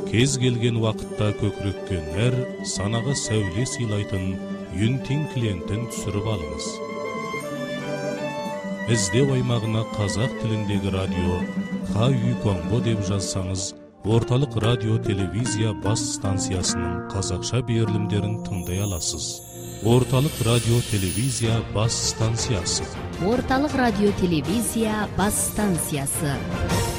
кез келген уақытта көкірекке нәр, санаға сәуле сыйлайтын Юнтин клиентін түсіріп алыңыз. Іздеу аймағына қазақ тіліндегі радио Ха-Үй Конго деп жазсаңыз, орталық радио-телевизия бас станциясының қазақша берілімдерін тыңдай аласыз. Орталық радио-телевизия бас станциясы. Орталық радио-телевизия бас станциясы.